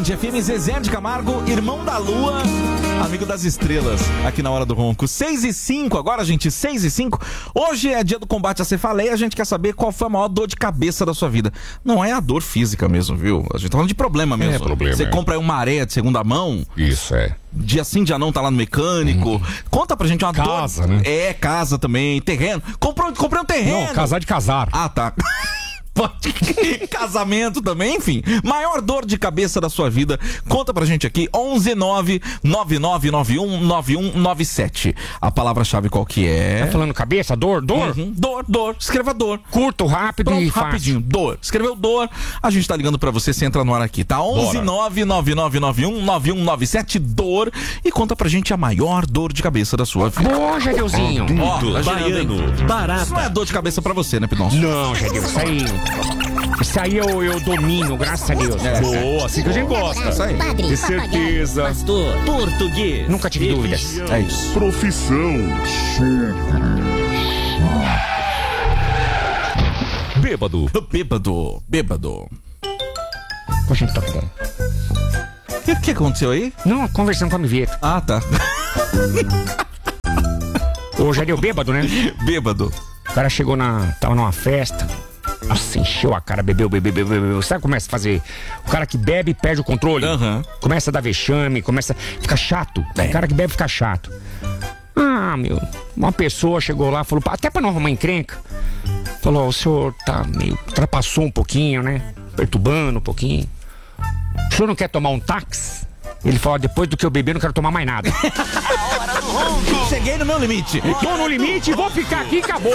Band FM, Zezé de Camargo, irmão da Lua, amigo das estrelas, aqui na Hora do Ronco. 6h05, agora, gente, 6h05. Hoje é dia do combate à cefaleia. A gente quer saber qual foi a maior dor de cabeça da sua vida. Não é a dor física mesmo, viu? A gente tá falando de problema mesmo. É problema. Você compra aí uma areia de segunda mão. Isso, é. Dia sim, dia não, tá lá no mecânico. Conta pra gente uma Casa, dor. né? É, casa também, terreno. Comprei um terreno. Não, casar de casar. Ah, tá. Casamento também, enfim. Maior dor de cabeça da sua vida. Conta pra gente aqui. 11999919197. A palavra-chave qual que é? Tá falando cabeça? Dor? Dor. Escreva dor. Curto, rápido. Pronto, e rapidinho. fácil. Dor. Escreveu dor. A gente tá ligando pra você. Você entra no ar aqui, tá? 11999919197. Dor. E conta pra gente a maior dor de cabeça da sua vida. Boa, Jadeuzinho. Ó, tá girando, hein? Barata. Isso não é dor de cabeça pra você, né, Pidoncio? Não, Jadeu, isso aí eu domino, graças a Deus. Boa, assim que a gente gosta. Isso aí. Padre, De certeza. Pastor, português. Nunca tive dúvidas. É isso. Profissão. Bêbado. Bêbado. Poxa, a gente tá cuidando. O que aconteceu aí? Não, conversando com a Miveta. Ah, tá. Ô, Jadeu, bêbado, né? Bêbado. O cara chegou tava numa festa. Nossa, encheu a cara, bebeu. Sabe como começa a fazer? O cara que bebe perde o controle. Aham. Começa a dar vexame, fica chato. É. O cara que bebe fica chato. Ah, meu, uma pessoa chegou lá, falou, até pra não arrumar encrenca, falou, o senhor tá meio, ultrapassou um pouquinho, né? Perturbando um pouquinho. O senhor não quer tomar um táxi? Ele falou, depois do que eu beber, não quero tomar mais nada. Cheguei no meu limite. Tô no limite, vou ficar aqui e acabou.